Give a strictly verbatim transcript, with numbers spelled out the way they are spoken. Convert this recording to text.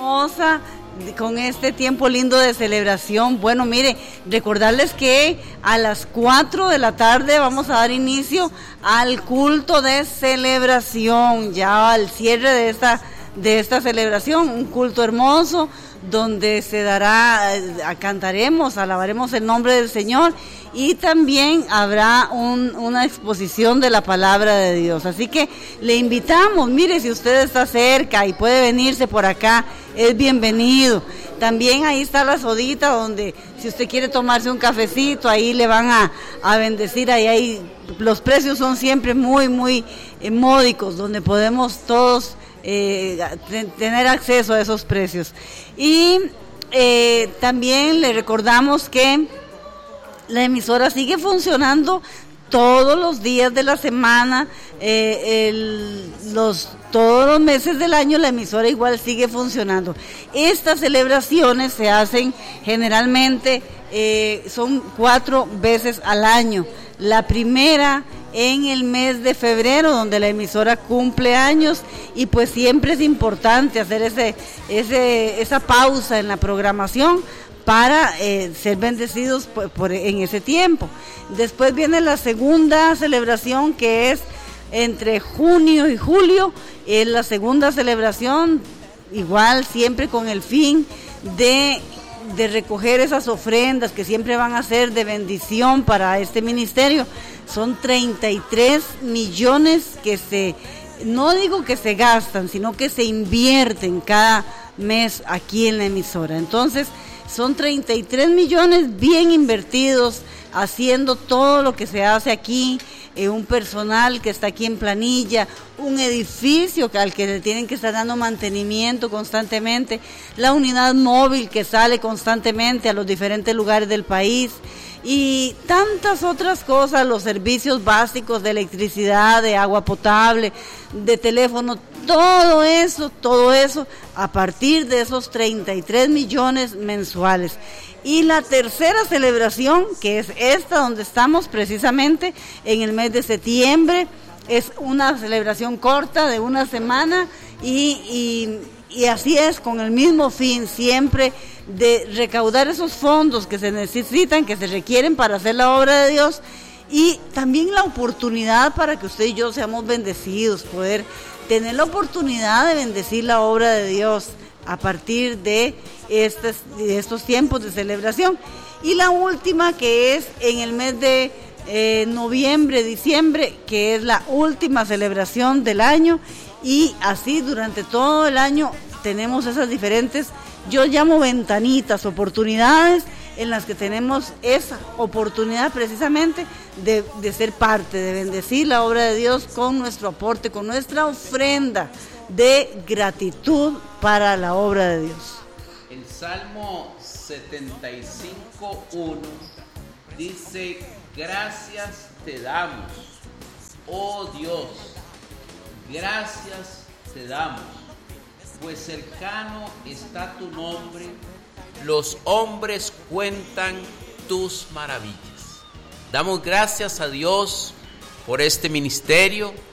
hermosa con este tiempo lindo de celebración. Bueno, mire, recordarles que a las cuatro de la tarde vamos a dar inicio al culto de celebración, ya al cierre de esta, de esta celebración, un culto hermoso donde se dará, cantaremos, alabaremos el nombre del Señor y también habrá un, una exposición de la palabra de Dios. Así que le invitamos, mire, si usted está cerca y puede venirse por acá, es bienvenido. También ahí está la sodita donde si usted quiere tomarse un cafecito, ahí le van a, a bendecir, ahí hay, los precios son siempre muy, muy eh, módicos, donde podemos todos Eh, tener acceso a esos precios. Y eh, también le recordamos que la emisora sigue funcionando todos los días de la semana, eh, el, los, todos los meses del año la emisora igual sigue funcionando. Estas celebraciones se hacen generalmente, eh, son cuatro veces al año. La primera en el mes de febrero, donde la emisora cumple años, y pues siempre es importante hacer ese, ese, esa pausa en la programación para eh, ser bendecidos por, por, en ese tiempo. Después viene la segunda celebración, que es entre junio y julio, es la segunda celebración, igual siempre con el fin de de recoger esas ofrendas que siempre van a ser de bendición para este ministerio. Son treinta y tres millones que se, no digo que se gastan, sino que se invierten cada mes aquí en la emisora. Entonces, son treinta y tres millones bien invertidos, haciendo todo lo que se hace aquí, eh, un personal que está aquí en planilla, un edificio que, al que le tienen que estar dando mantenimiento constantemente, la unidad móvil que sale constantemente a los diferentes lugares del país y tantas otras cosas, los servicios básicos de electricidad, de agua potable, de teléfono, todo eso, todo eso a partir de esos treinta y tres millones mensuales. Y la tercera celebración, que es esta donde estamos precisamente en el mes de septiembre, es una celebración corta de una semana y, y, y así es, con el mismo fin siempre de recaudar esos fondos que se necesitan, que se requieren para hacer la obra de Dios, y también la oportunidad para que usted y yo seamos bendecidos, poder tener la oportunidad de bendecir la obra de Dios a partir de estos, de estos tiempos de celebración. Y la última, que es en el mes de eh, noviembre, diciembre, que es la última celebración del año, y así durante todo el año tenemos esas diferentes, yo llamo ventanitas, oportunidades en las que tenemos esa oportunidad precisamente de, de ser parte, de bendecir la obra de Dios con nuestro aporte, con nuestra ofrenda de gratitud para la obra de Dios. El Salmo setenta y cinco, uno dice: gracias te damos, oh Dios, gracias te damos, pues cercano está tu nombre, los hombres cuentan tus maravillas. Damos gracias a Dios por este ministerio.